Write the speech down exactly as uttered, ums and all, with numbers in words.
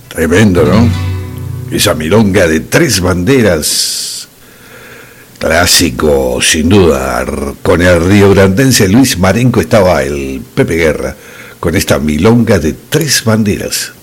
Tremendo, ¿no? Esa milonga de tres banderas. Clásico, sin duda. Con el riograndense Luis Marenco estaba el Pepe Guerra, con esta milonga de tres banderas.